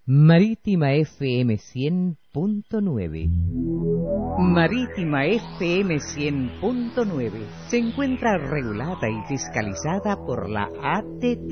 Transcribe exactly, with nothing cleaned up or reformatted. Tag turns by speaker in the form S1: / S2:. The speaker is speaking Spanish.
S1: Marítima F M cien punto nueve. Marítima F M cien punto nueve se encuentra regulada y fiscalizada por la A T T.